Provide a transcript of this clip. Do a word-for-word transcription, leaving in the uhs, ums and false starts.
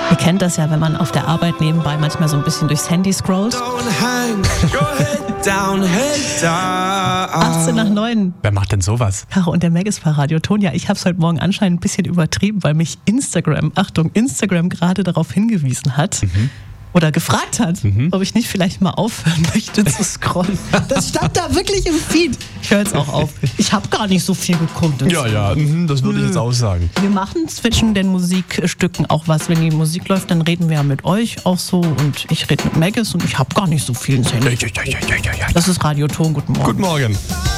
Ihr kennt das ja, wenn man auf der Arbeit nebenbei manchmal so ein bisschen durchs Handy scrollt. achtzehn nach neun. Wer macht denn sowas? Caro und der Maggis bei Radio Tonia. Ich habe es heute Morgen anscheinend ein bisschen übertrieben, weil mich Instagram, Achtung, Instagram gerade darauf hingewiesen hat, mhm. oder gefragt hat, mhm. ob ich nicht vielleicht mal aufhören möchte zu scrollen. Das stand da wirklich im Feed. Ich höre jetzt auch auf. Ich habe gar nicht so viel geguckt. Ja, ja, das würde ich jetzt auch sagen. Wir machen zwischen den Musikstücken auch was. Wenn die Musik läuft, dann reden wir ja mit euch auch so. Und ich rede mit Maggis und ich habe gar nicht so viel ins Handy. Ja, ja, ja, ja, ja, ja. Das ist Radio Ton. Guten Morgen. Guten Morgen.